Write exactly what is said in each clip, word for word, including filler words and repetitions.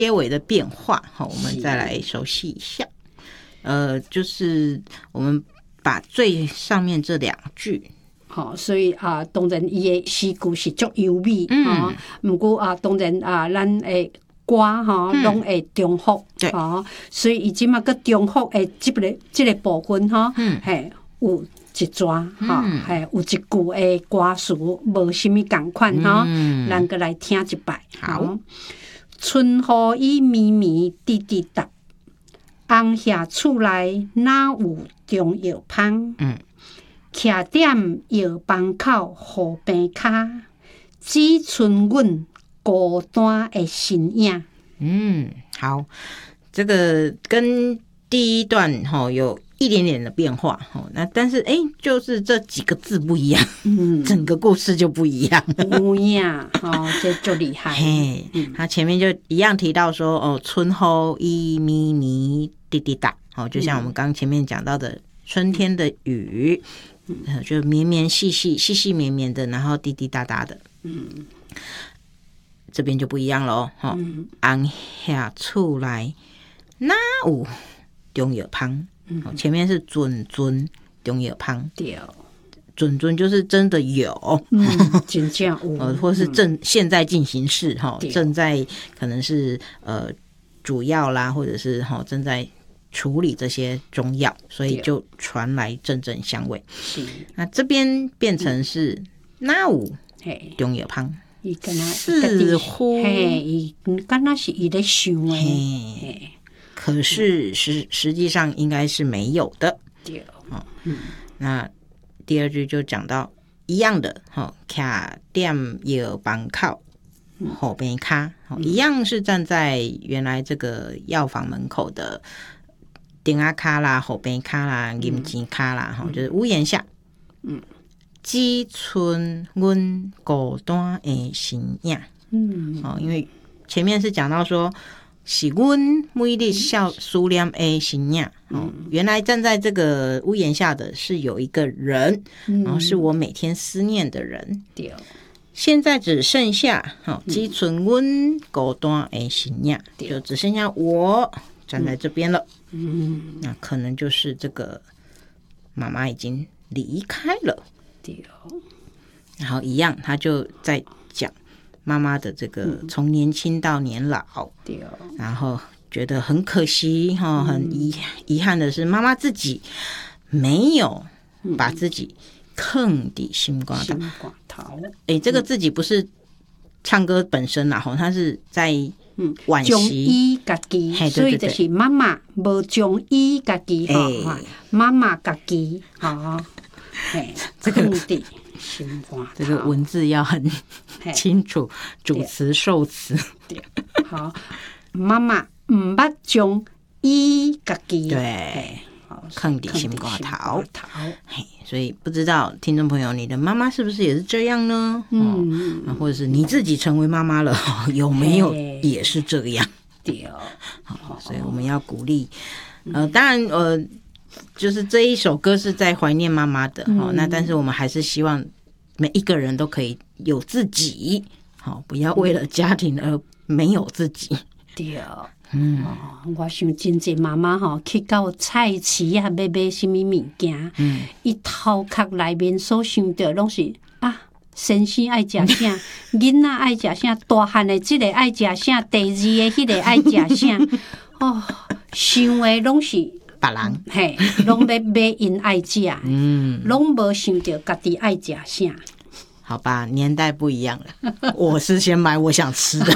结尾的变化，我们再来熟悉一下。呃，就是我们把最上面这两句。 好、哦，所以啊，当然伊的诗句是足优美，哈、嗯。不过啊，当然啊，咱的歌哈，拢会重复， 对、 哦，所以伊即马个重复的即个即个部分哈，嗯，嘿，有一段哈，嘿、嗯，有一句的歌词无什么共款哈，嗯、咱个来听一摆。 好， 春雨伊绵绵滴滴答，红霞厝内哪有中药芳？嗯。徛踮药房口河边骹，只剩阮孤单的身影。 嗯，好，这个跟第一段哈有一点点的变化哈，那但是哎，就是这几个字不一样，嗯，整个故事就不一样。 不一样，哦，这就厉害。 嘿，嗯、他前面就一样提到说哦，春雨伊咪咪滴滴答，哦，就像我们刚前面讲到的春天的雨。嗯、就绵绵细细细细绵绵的，然后滴滴答答的，嗯，这边就不一样了哦。嗯，红霞厝内哪有中药芳？嗯，前面是准准中药芳， 对， 准准就是真的有， 嗯，真正有， 呃，或是正、嗯、现在进行式哈，正在可能是呃主要啦，或者是哈正在。处理这些中药，所以就传来阵阵香味。是，那这边变成是哪有中药芳，似乎嘿，敢若是伊咧想诶， 可是实实际上应该是没有的。 对， 哦，嗯，那第二句就讲到一样的，哈，徛踮药房口。河边骹，一样是站在原来这个药房门口的。顶啊卡啦，后边卡啦，银钱卡啦，哈、嗯，就是屋檐下。嗯，只剩阮孤单的身影。嗯，哦，因为前面是讲到说，是阮每日笑思念的身影。哦，原来站在这个屋檐下的是有一个人，嗯、然后是我每天思念的人。对。现在只剩下，哦，只剩阮孤单的身影，就只剩下我。站在这边了，嗯，那可能就是这个妈妈已经离开了，对哦。然后一样，他就在讲妈妈的这个从年轻到年老，对哦。然后觉得很可惜哈，很遗遗憾的是，妈妈自己没有把自己坑底心瓜头。哎，这个自己不是唱歌本身啦，哈，他是在。嗯， 将伊家己，所以就是妈妈无将伊家己哈，妈妈家己哈，这个这个文字要很清楚，主词受词。 好，妈妈唔捌将伊家己， 对，坑底心瓜头。嘿，所以不知道听众朋友，你的妈妈是不是也是这样呢？嗯，哦、或者是你自己成为妈妈了，有没有也是这样？对哦，好，所以我们要鼓励。呃，当然，呃，就是这一首歌是在怀念妈妈的，哈、嗯。那但是我们还是希望每一个人都可以有自己，好，不要为了家庭而没有自己。 对哦。嗯、哦，我想真济妈妈吼去到菜市啊，买买什么物件，嗯，伊头壳内面所想到拢是啊，先生爱食啥，囡仔爱食啥，大汉的这个爱食啥，第二个迄个爱食啥，哦，想的拢是别人， 嘿，拢要买因爱食，嗯，拢无想到家己爱食啥。 好吧，年代不一样了。我是先买我想吃的，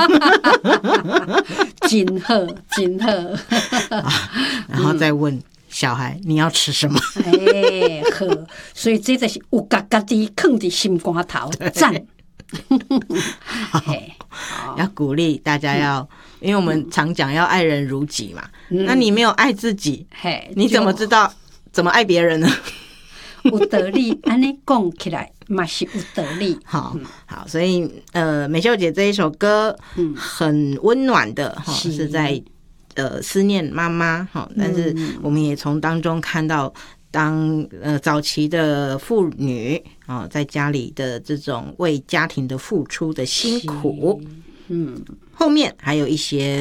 真好，真好。 然后再问小孩、嗯、你要吃什么？ 哎，好，所以这就是有家家己放在心肝头，赞。 要鼓励大家要，嗯、因为我们常讲要爱人如己嘛。嗯、那你没有爱自己，你怎么知道怎么爱别人呢？ 有道理，安尼讲起来嘛是有道理。 好，好，所以呃，美秀姐这一首歌，嗯，很温暖的哈，是, 是在呃思念妈妈哈，但是我们也从当中看到当呃早期的妇女啊，在家里的这种为家庭的付出的辛苦，嗯，后面还有一些